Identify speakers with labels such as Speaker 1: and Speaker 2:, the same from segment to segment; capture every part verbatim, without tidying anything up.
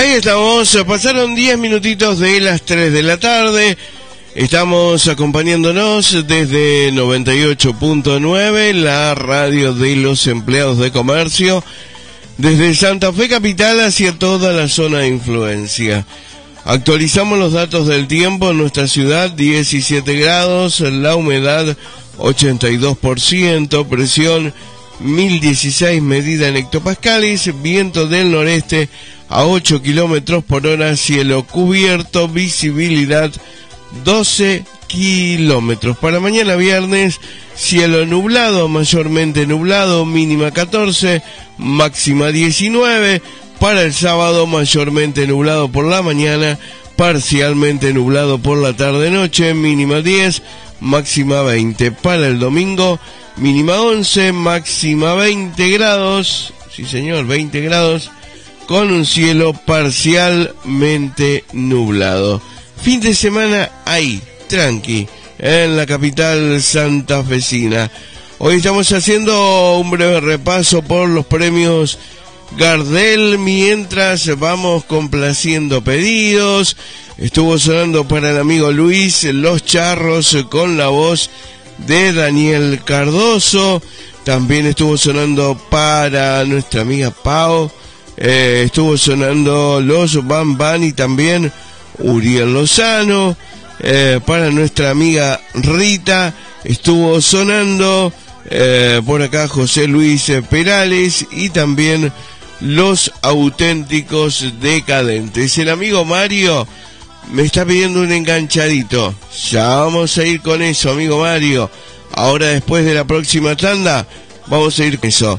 Speaker 1: Ahí estamos, pasaron diez minutitos de las tres de la tarde. Estamos acompañándonos desde noventa y ocho punto nueve, la radio de los empleados de comercio, desde Santa Fe Capital hacia toda la zona de influencia. Actualizamos los datos del tiempo en nuestra ciudad: diecisiete grados, la humedad ochenta y dos por ciento, presión mil dieciséis medida en hectopascales, viento del noreste a ocho kilómetros por hora, cielo cubierto, visibilidad doce kilómetros. Para mañana viernes, cielo nublado, mayormente nublado, mínima catorce, máxima diecinueve. Para el sábado, mayormente nublado por la mañana, parcialmente nublado por la tarde-noche, mínima diez, máxima veinte. Para el domingo, mínima once, máxima veinte grados, sí señor, veinte grados, con un cielo parcialmente nublado. Fin de semana ahí, tranqui, en la capital santafesina. Hoy estamos haciendo un breve repaso por los premios Gardel, mientras vamos complaciendo pedidos. Estuvo sonando para el amigo Luis Los Charros con la voz de Daniel Cardoso. También estuvo sonando para nuestra amiga Pau. Eh, estuvo sonando Los Van Van y también Uriel Lozano. Eh, para nuestra amiga Rita estuvo sonando eh, por acá José Luis Perales y también Los Auténticos Decadentes. El amigo Mario me está pidiendo un enganchadito. Ya vamos a ir con eso, amigo Mario. Ahora, después de la próxima tanda, vamos a ir con eso.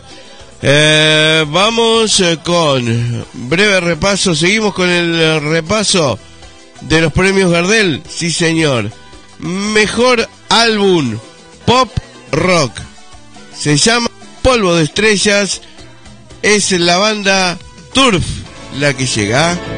Speaker 1: Eh, vamos con breve repaso. Seguimos con el repaso de los premios Gardel. Sí, señor. Mejor álbum pop rock. Se llama Polvo de Estrellas. Es la banda Turf la que llega.